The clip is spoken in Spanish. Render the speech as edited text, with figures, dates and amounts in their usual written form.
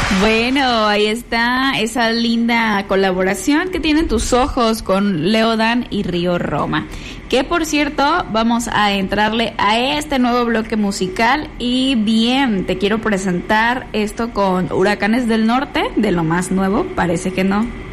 Bueno, ahí está esa linda colaboración que tienen Tus Ojos con Leodan y Río Roma. Que por cierto, vamos a entrarle a este nuevo bloque musical y bien, te quiero presentar esto con Huracanes del Norte, de lo más nuevo, parece que no.